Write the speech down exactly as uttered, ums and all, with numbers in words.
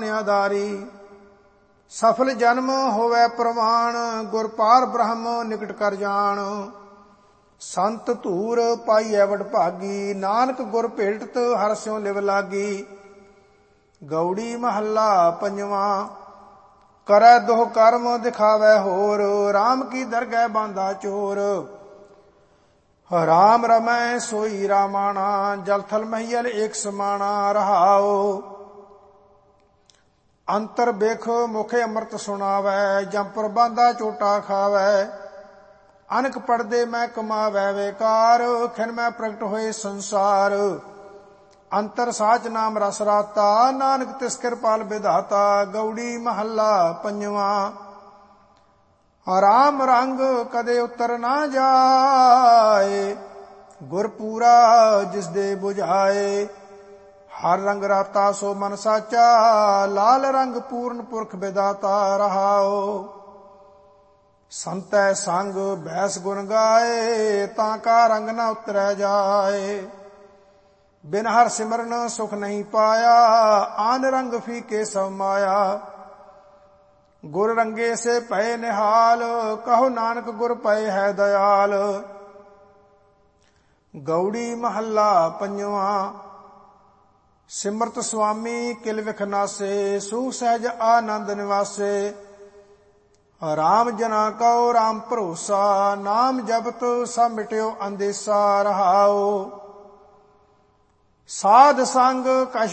ਆਧਾਰੀ। ਸਫਲ ਜਨਮ ਹੋਵੈ ਪ੍ਰਵਾਣ, ਗੁਰ ਪਾਰ ਬ੍ਰਹਮ ਨਿਕਟ ਕਰ ਜਾਣ। ਸੰਤ ਧੂਰ ਪਾਈਐ ਵਡਭਾਗੀ, ਨਾਨਕ ਗੁਰ ਭੇਟਤ ਹਰਿ ਸਿਉ ਲਿਵ ਲਾਗੀ। ਗੌੜੀ ਮਹੱਲਾ ਪੰਜਵਾਂ। ਕਰੈ ਦੋਹ ਕਰਮ ਦਿਖਾਵੈ ਹੋਰ, ਰਾਮ ਕੀ ਦਰਗਹਿ ਬਾਂਧਾ ਚੋਰ। ਰਾਮ ਰਮੈ ਸੋਈ ਰਾਮਾਣਾ, ਜਲ ਥਲ ਮਹੀਲ ਏਕ ਸਮਾਣਾ। ਰਹਾਉ ਅੰਤਰ ਬਿਖ ਮੁਖੇ ਅੰਮ੍ਰਿਤ ਸੁਣਾਵੈ, ਜੰਪਰ ਬਾਂਧਾ ਚੋਟਾ ਖਾਵੈ। ਅਨਕ ਪੜਦੇ ਮੈਂ ਕਮਾਵੈ ਵੇਕਾਰ, ਖਿਨ ਮੈਂ ਪ੍ਰਗਟ ਹੋਏ ਸੰਸਾਰ। ਅੰਤਰ ਸਾਚ ਨਾਮ ਰਸ ਰਾਤਾ, ਨਾਨਕ ਤਿਸ ਕਿਰਪਾਲ ਵਿਧਾਤਾ। ਗੌੜੀ ਮਹੱਲਾ ਪੰਜਵਾਂ। ਰਾਮ ਰੰਗ ਕਦੇ ਉਤਰ ਨਾ ਜਾਏ, ਗੁਰ ਪੂਰਾ ਜਿਸ ਦੇ 부ਝਾਏ। ਹਰ ਰੰਗ ਰਾਤਾ ਸੋ ਮਨ ਸਾਚਾ, ਲਾਲ ਰੰਗ ਪੂਰਨ ਪੁਰਖ ਵਿਦਾਤਾ। ਰਹਾਉ ਸੰਤੈ ਸੰਗ ਬੈਸ ਗੁਣ ਗਾਏ, ਤਾਂ ਕਾ ਰੰਗ ਨਾ ਉਤਰੈ ਜਾਏ। ਬਿਨ ਹਰ ਸਿਮਰਨ ਸੁਖ ਨਹੀਂ ਪਾਇਆ, ਆਨ ਰੰਗ ਫੀਕੇ ਸਭ ਮਾਇਆ। ਗੁਰ ਰੰਗੇ ਸੇ ਭਏ ਨਿਹਾਲ, ਕਹੋ ਨਾਨਕ ਗੁਰ ਪਏ ਹੈ ਦਇਆਲ। ਗੌੜੀ ਮਹੱਲਾ ਪੰਜਵਾਂ। ਸਿਮਰਤ ਸੁਆਮੀ ਕਿਲ ਵਿਖ ਨਾਸੇ, ਸੂਖ ਸਹਿਜ ਆਨੰਦ ਨਿਵਾਸੇ। ਰਾਮ ਜਨਾ ਕਉ ਰਾਮ ਭਰੋਸਾ, ਨਾਮ ਜਪਤ ਸਭ ਮਿਟਿਓ ਅੰਦੇਸਾ। ਰਹਾਉ ਸਾਧ ਸੰਗ ਕਛ